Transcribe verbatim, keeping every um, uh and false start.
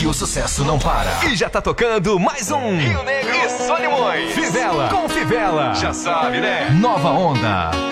Aqui o sucesso não para. E já tá tocando mais um Rio Negro e Solimões. Fivela com Fivela. Já sabe, né? Nova Onda.